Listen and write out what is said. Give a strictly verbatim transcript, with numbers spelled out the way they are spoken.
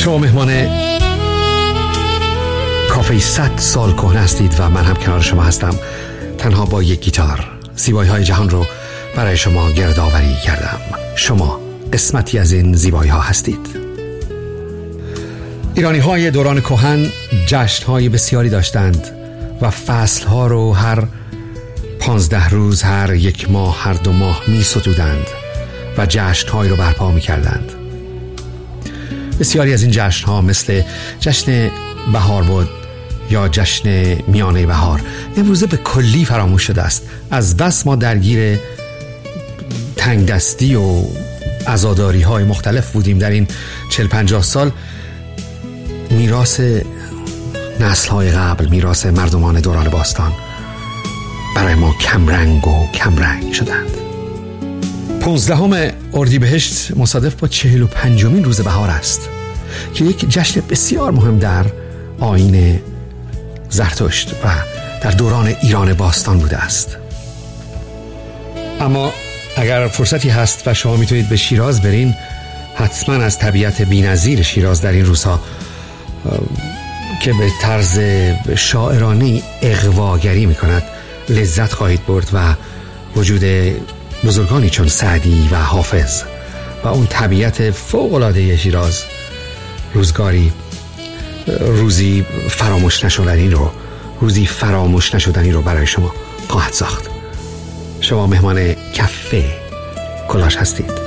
شما مهمان کافه صد سال کهنه هستید و من هم کنار شما هستم، تنها با یک گیتار زیبایی های جهان رو برای شما گردآوری کردم. شما قسمتی از این زیبایی ها هستید. ایرانی های دوران کهن جشن های بسیاری داشتند و فصل ها رو هر پانزده روز، هر یک ماه، هر دو ماه می ستودند و جشن هایی رو برپا می کردند. بسیاری از این جشن ها مثل جشن بهار بود یا جشن میانه بهار امروزه به کلی فراموش شده است. از بس ما درگیر تنگ دستی و عزاداری های مختلف بودیم در این چل پنجاه سال، میراث نسل های قبل، میراث مردمان دوران باستان برای ما کمرنگ و کمرنگ شدند. پانزدهم اردیبهشت مصادف با چهل و پنجمین روز بهار است که یک جشن بسیار مهم در آیین زرتشت و در دوران ایران باستان بوده است. اما اگر فرصتی هست و شما میتونید به شیراز برین، حتما از طبیعت بی‌نظیر شیراز در این روزها که به طرز شاعرانه اغواگری میکند لذت خواهید برد و وجود بزرگانی چون سعدی و حافظ و اون طبیعت فوق‌العاده شیراز روزگاری روزی فراموش نشدنی رو روزی فراموش نشدنی رو برای شما خواهد ساخت. شما مهمان کافه کلاش هستید.